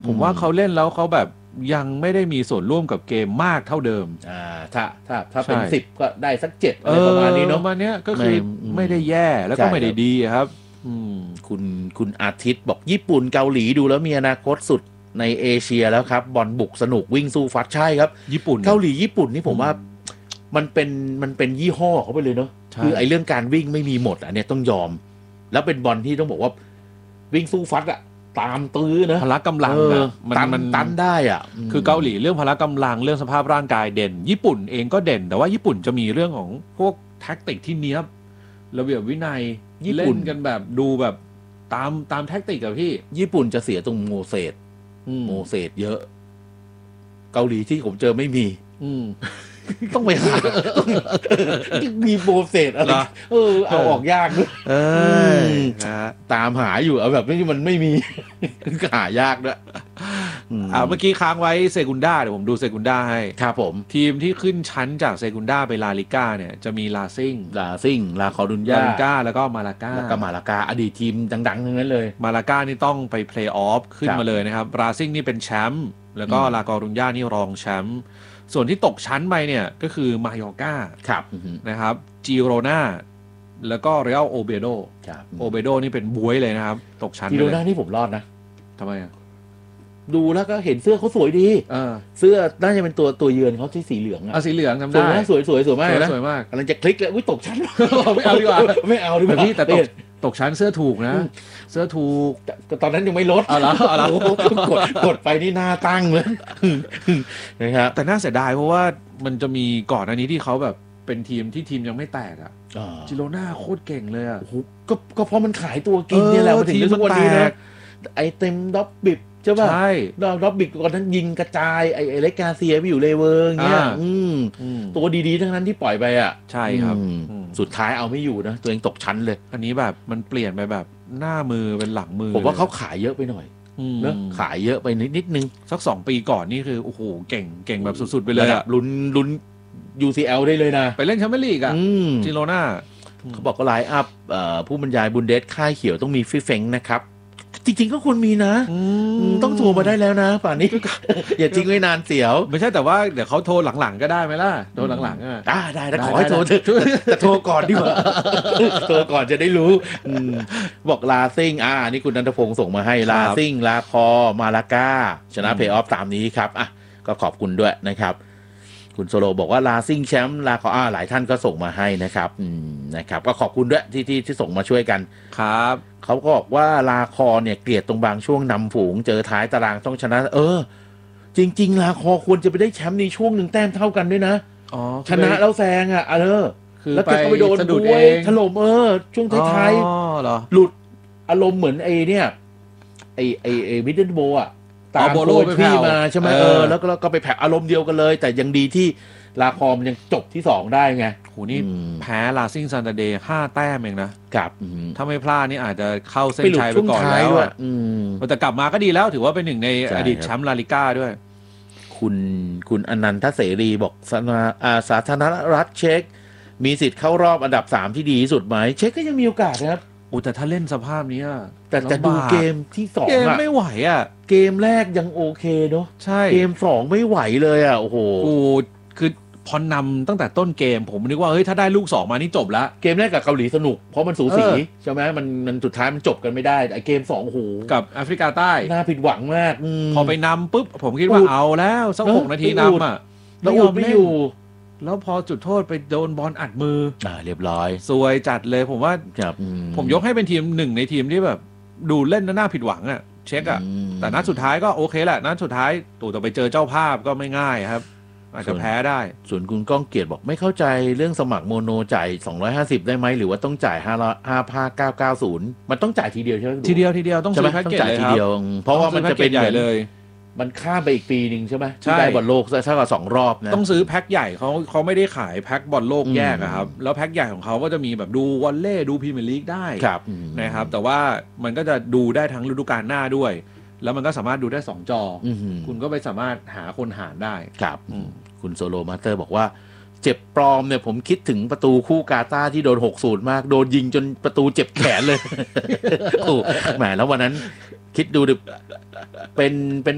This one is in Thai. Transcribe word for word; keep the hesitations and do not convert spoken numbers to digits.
ผมว่าเขาเล่นแล้วเขาแบบยังไม่ได้มีส่วนร่วมกับเกมมากเท่าเดิมอ่าถ้าถ้าถ้าเป็นสิบก็ได้สักเจ็ดอะไรประมาณนี้เนาะประมาณนี้ก็คือไม่ได้แย่แล้วก็ไม่ได้ดีครับคุณคุณอาทิตย์บอกญี่ปุ่นเกาหลีดูแล้วมีอนาคตสุดในเอเชียแล้วครับบอลบุกสนุกวิ่งสู้ฟัดใช่ครับญี่ปุ่นเกาหลีญี่ปุ่นนี่ผมว่ามันเป็นมันเป็นยี่ห้อเขาไปเลยเนาะคือไอ้เรื่องการวิ่งไม่มีหมดอันนี้ต้องยอมแล้วเป็นบอลที่ต้องบอกว่าวิ่งสู้ฟัดอะตามตื้อนะพละกำลังมันมันตันได้อ่ะคือเกาหลีเรื่องพละกำลังเรื่องสภาพร่างกายเด่นญี่ปุ่นเองก็เด่นแต่ว่าญี่ปุ่นจะมีเรื่องของพวกแท็กติกที่เนี้ยบระเบียบวินัยเล่นกันแบบดูแบบตามตามแท็กติกอะพี่ญี่ปุ่นจะเสียตรงโมเสสโมเสสเยอะเกาหลีที่ผมเจอไม่มีต้องไปหามีโปรเซสอะไรเออเอาออกยากด้วยตามหาอยู่เอาแบบนี้มันไม่มีหายากด้วยอ่าเมื่อกี้ค้างไว้เซกุนด้าเดี๋ยวผมดูเซกุนด้าให้ครับผมทีมที่ขึ้นชั้นจากเซกุนด้าไปลาลิก้าเนี่ยจะมีลาซิงลาซิงลาคอรุญญาลาลิก้าแล้วก็มาลาก้าแล้วก็มาลาก้าอดีตทีมดังๆทั้งนั้นเลยมาลาก้านี่ต้องไปเพลย์ออฟขึ้นมาเลยนะครับลาซิงนี่เป็นแชมป์แล้วก็ลาคอรุญญานี่รองแชมป์ส่วนที่ตกชั้นไปเนี่ยก็คือมายอร์กานะครับจิโรนาแล้วก็เรอัลโอเบโดโอเบโดนี่เป็นบวยเลยนะครับตกชั้นจิโรนานี่ผมรอดนะทำไมอ่ะดูแล้วก็เห็นเสื้อเขาสวยดีเสื้อน่าจะเป็นตัวตัวเยือนเขาที่สีเหลืองอ่ะสีเหลืองจำได้สวยสวยสวยมากนะสวยมากกำลังจะคลิกเลยอุ้ยตกชั้นไม่เอาดีกว่าไม่เอาดีกว่าพี่แต่ตกตกชั้นเสื้อถูกนะเสื้อถูกแต่ตอนนั้นยังไม่ลดเอาละเอาละกดกดไปนี่หน้าตั้งเลยนะครับแต่น่าเสียดายเพราะว่ามันจะมีก่อนอันนี้ที่เขาแบบเป็นทีมที่ทีมยังไม่แตกอ่ะจิโรน่าโคตรเก่งเลยอ่ะก็ก็เพราะมันขายตัวกินเนี่ยแหละมาถึงทุกวันนี้นะไอเต็มด็อบบิบใช่ป่ะใช่ดอด็อบบิบก่อนนั้นยิงกระจายไอเอเล็กกาเซียไปอยู่เลเวอร์เงี้ยตัวดีๆทั้งนั้นที่ปล่อยไปอ่ะใช่ครับสุดท้ายเอาไม่อยู่นะตัวเองตกชั้นเลยอันนี้แบบมันเปลี่ยนไปแบบหน้ามือเป็นหลังมือผมว่าเขาขายเยอะไปหน่อยเนอะขายเยอะไปนิดนิดนึงสักสองปีก่อนนี่คือโอ้โหเก่งเก่งแบบสุดๆไปเลยอะลุ้นลุ้น ยู ซี แอล ได้เลยนะไปเล่นแชมเปี้ยนลีกอะจิโรน่าเขาบอกก็ไลน์อัพผู้บรรยายบุนเดสค่ายเขียวต้องมีฟิเฟงนะครับจริงๆก็ควรมีนะต้องโทรมาได้แล้วนะป่านนี้อย่าทิ้งไว้นานเสียวไม่ใช่แต่ว่าเดี๋ยวเขาโทรหลังๆก็ได้ไหมล่ะโทรหลังๆอ่ะได้ได้แต่ขอให้โทรแต่โทรก่อนดีกว่าโทรก่อนจะได้รู้บอกลาซิงอ่านี่คุณนันทพงศ์ส่งมาให้ลาซิงลาคอมาลาก้าชนะเพย์ออฟตามนี้ครับอ่ะก็ขอบคุณด้วยนะครับคุณโซโลบอกว่าลาซิงแชมป์ลาคออ่าหลายท่านก็ส่งมาให้นะครับนะครับก็ขอบคุณด้วยที่ที่ที่ส่งมาช่วยกันครับเขาก็บอกว่าลาคอเนี่ยเกลียดตรงบางช่วงนำฝูงเจอท้ายตารางต้องชนะเออจริงๆลาคอควรจะไปได้แชมป์ในช่วงหนึ่งแต้มเท่ากันด้วยนะชนะแล้วแซงอ่ะเออแล้วก็ไปโดนด้วยถล่มเออช่วงท้ายๆหลุดอารมณ์เหมือนไอ้เนี่ยไอ้ไอ้ไอ้มิดเดิลโบอ่ะตามโบพี่มาใช่ไหมเออแล้วก็ไปแผลอารมณ์เดียวกันเลยแต่ยังดีที่ลาคอมยังจบที่สองได้ไงโหนี่แพ้ลาซิงซันเดย์ห้าแต้มเองนะครับถ้าไม่พลาดนี่อาจจะเข้าเส้นชัยไปก่อนแล้วอ่ะแต่กลับมาก็ดีแล้วถือว่าเป็นหนึ่งในอดีตแชมป์ลาลิก้าด้วยคุณคุณอนันทเสรีบอกสาธารณรัฐเช็กมีสิทธิ์เข้ารอบอันดับสามที่ดีที่สุดไหมเช็กก็ยังมีโอกาสนะครับโอ้แต่ถ้าเล่นสภาพนี้แต่จะดูเกมที่สองเกมไม่ไหวอ่ะเกมแรกยังโอเคเนาะใช่เกมสองไม่ไหวเลยอ่ะโอ้โหกูคือพอนำตั้งแต่ต้นเกมผมนึกว่าเฮ้ยถ้าได้ลูกสองมานี่จบละเกมแรกกับเกาหลีสนุกเพราะมันสูสีใช่ไหมมันมันสุดท้ายมันจบกันไม่ได้ไอเกมสองโอ้โหกับแอฟริกาใต้น่าผิดหวังมากพอไปนำปุ๊บผมคิดว่าเอาแล้วสักหกนาทีนำอ่ะแล้วอุดไม่อยู่แล้วพอจุดโทษไปโดนบอลอัดมืออ่าเรียบร้อยซวยจัดเลยผมว่าผมยกให้เป็นทีมหนึ่งในทีมที่แบบดูเล่นน่าผิดหวังอ่ะเช็คอ่ะแต่นัดสุดท้ายก็โอเคแหละนัดสุดท้ายตู่ต่อไปเจอเจ้าภาพก็ไม่ง่ายครับอาจจะแพ้ได้ส่วนคุณก้องเกียรติบอกไม่เข้าใจเรื่องสมัครโมโนจ่ายสองร้อยห้าสิบได้ไหมหรือว่าต้องจ่ายห้าร้อยห้าพันเก้าร้อยเก้าสิบมันต้องจ่ายทีเดียวใช่ไหมทีเดียวทีเดียวต้องซื้อแพ็คเกจเลยครับเพราะว่ามันจะเป็นใหญ่เลยมันข้ามไปอีกปีนึงใช่ไหมที่ได้บอลโลกเท่ากับสองรอบนะต้องซื้อแพ็คใหญ่เขาเขาไม่ได้ขายแพ็คบอลโลกแยกครับแล้วแพ็คใหญ่ของเขาก็จะมีแบบดูวอลเล่ดูพรีเมียร์ลีกได้นะครับแต่ว่ามันก็จะดูได้ทั้งฤดูกาลหน้าด้วยแล้วมันก็สามารถดูได้สองจอคุณก็ไปสามารถหาคนหารได้ครับคุณโซโลมาสเตอร์บอกว่าเจ็บปลอมเนี่ยผมคิดถึงประตูคู่กาตาร์ที่โดนหกศูนย์มากโดนยิงจนประตูเจ็บแขนเลยโอ้แหมแล้ววันนั้นคิดดูดิเป็นเป็น